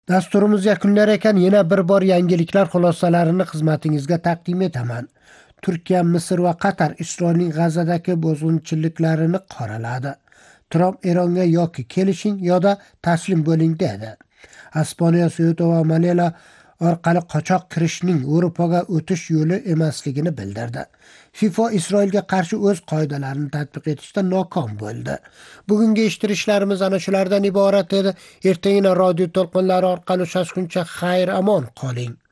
Dasturimiz yakunlar ekan yana bir bor yangiliklar xulosalarini xizmatingizga taqdim etaman. Turkiya, Misr va Qatar Isroilning G'azadagi buzg'unchiliklarni qoraladi. Tramp Eronga yoki kelishing yoda taslim bo'ling dedi. Ispaniya Ceuta va Melilla orqali qochoq kirishning Yevropaga o'tish yo'li emasligini bildirdi. FIFA Isroilga qarshi o'z qoidalarini tatbiq etishda nokom bo'ldi. Bugungi eshittirishlarimiz ana shulardan iborat edi. Ertaga radio to'lqinlari orqali uchrashguncha xayr amon qoling.